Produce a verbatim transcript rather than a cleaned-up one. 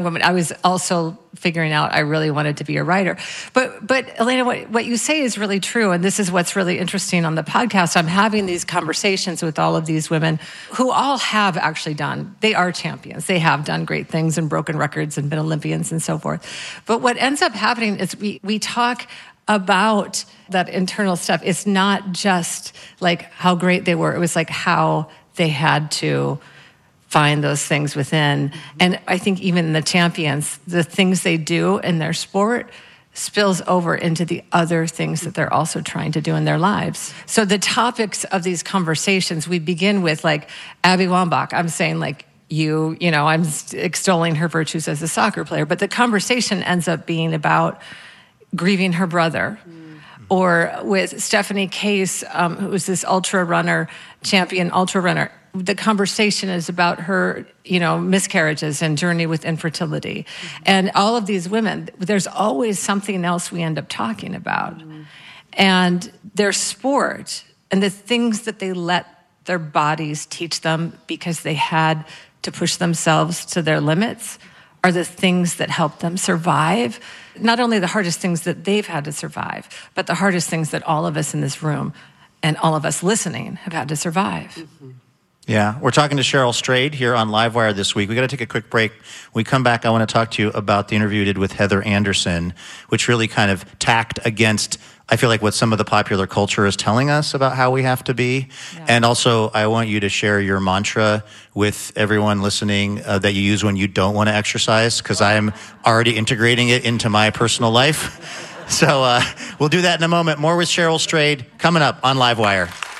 woman, I was also figuring out I really wanted to be a writer. But, but Elena, what, what you say is really true. And this is what's really interesting on the podcast. I'm having these conversations with all of these women who all have actually done, they are champions. They have done great things and broken records and been Olympians and so forth. But what ends up happening is we, we talk about that internal stuff. It's not just like how great they were. It was like how they had to find those things within. And I think even the champions, the things they do in their sport spills over into the other things that they're also trying to do in their lives. So the topics of these conversations, we begin with like Abby Wambach. I'm saying like, you, you know, I'm extolling her virtues as a soccer player, but the conversation ends up being about grieving her brother. Or with Stephanie Case, um, who was this ultra runner, champion ultra runner, the conversation is about her, you know, miscarriages and journey with infertility. Mm-hmm. And all of these women, there's always something else we end up talking about. Mm-hmm. And their sport and the things that they let their bodies teach them because they had to push themselves to their limits are the things that help them survive. Not only the hardest things that they've had to survive, but the hardest things that all of us in this room and all of us listening have had to survive. Mm-hmm. Yeah, we're talking to Cheryl Strayed here on Livewire this week. We got to take a quick break. When we come back, I want to talk to you about the interview you did with Heather Anderson, which really kind of tacked against, I feel like, what some of the popular culture is telling us about how we have to be. Yeah. And also, I want you to share your mantra with everyone listening uh, that you use when you don't want to exercise, because I am already integrating it into my personal life. So uh, we'll do that in a moment. More with Cheryl Strayed coming up on Livewire.